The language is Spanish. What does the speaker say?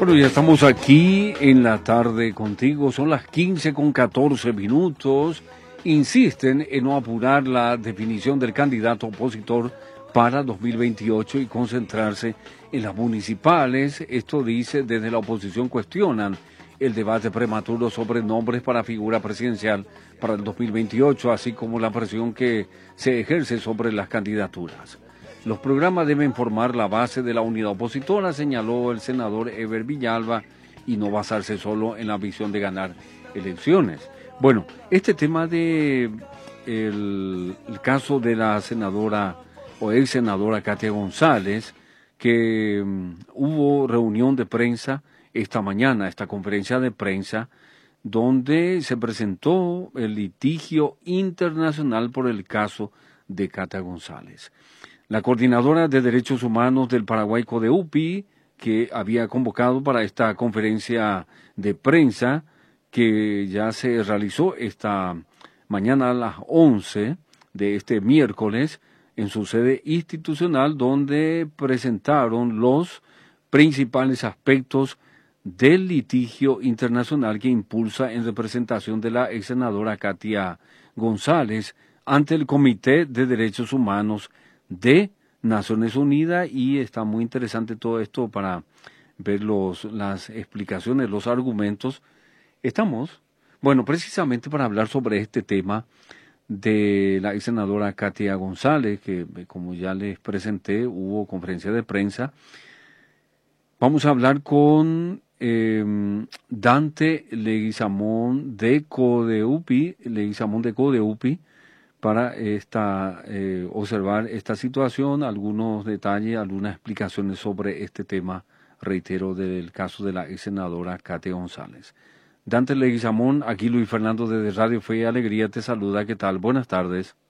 Bueno, ya estamos aquí en la tarde contigo, son las 15:14. Insisten en no apurar la definición del candidato opositor para 2028 y concentrarse en las municipales. Esto dice, desde la oposición cuestionan el debate prematuro sobre nombres para figura presidencial para el 2028, así como la presión que se ejerce sobre las candidaturas. Los programas deben formar la base de la unidad opositora, señaló el senador Eber Villalba, y no basarse solo en la visión de ganar elecciones. Bueno, este tema de el caso de la senadora o ex senadora Katia González, que hubo reunión de prensa esta mañana, esta conferencia de prensa, donde se presentó el litigio internacional por el caso de Katia González. La coordinadora de Derechos Humanos del Paraguay, CODEUPI, que había convocado para esta conferencia de prensa, que ya se realizó esta mañana a las 11 de este miércoles, en su sede institucional, donde presentaron los principales aspectos del litigio internacional que impulsa en representación de la ex senadora Katia González ante el Comité de Derechos Humanos de Naciones Unidas, y está muy interesante todo esto para ver las explicaciones, los argumentos. Estamos, bueno, precisamente para hablar sobre este tema de la ex senadora Katia González, que como ya les presenté, hubo conferencia de prensa. Vamos a hablar con Dante Leguizamón de CODEUPI, para observar esta situación, algunos detalles, algunas explicaciones sobre este tema, reitero, del caso de la ex senadora Katia González. Dante Leguizamón, aquí Luis Fernando desde Radio Fe y Alegría te saluda, ¿qué tal? Buenas tardes.